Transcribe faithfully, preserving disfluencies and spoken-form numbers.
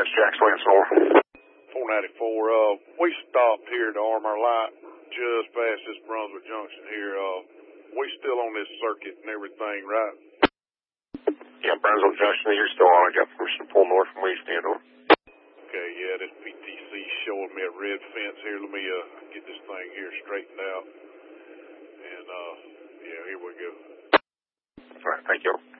Jack Swanson, over. four ninety-four, uh, we stopped here to arm our light just past this Brunswick Junction here. Uh, we still on this circuit and everything, right? Yeah, Brunswick Junction, you're still on. I got permission to pull north from East End, over. Okay, yeah, this P T C showing me a red fence here. Let me, uh, get this thing here straightened out. And, uh, yeah, here we go. All right, thank you.